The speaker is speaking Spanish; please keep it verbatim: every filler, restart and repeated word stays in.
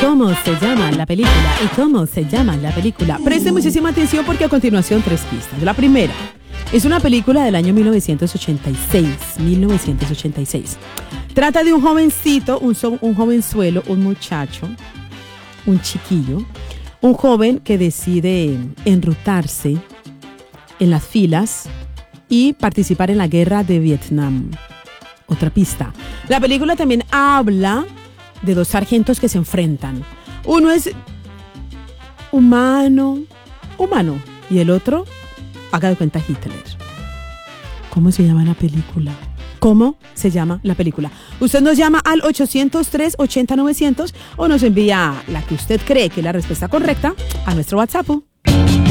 ¿Cómo se llama la película? ¿Y cómo se llama la película? Preste muchísima atención porque a continuación tres pistas. La primera es una película del año mil novecientos ochenta y seis. mil novecientos ochenta y seis. Trata de un jovencito, un, so, un jovenzuelo, un muchacho, un chiquillo, un joven que decide enrutarse en las filas y participar en la guerra de Vietnam. Otra pista. La película también habla de dos sargentos que se enfrentan. Uno es humano, humano, y el otro, haga de cuenta, Hitler. ¿Cómo se llama la película? ¿Cómo se llama la película? Usted nos llama al ochocientos tres ochenta novecientos o nos envía la que usted cree que es la respuesta correcta a nuestro WhatsApp.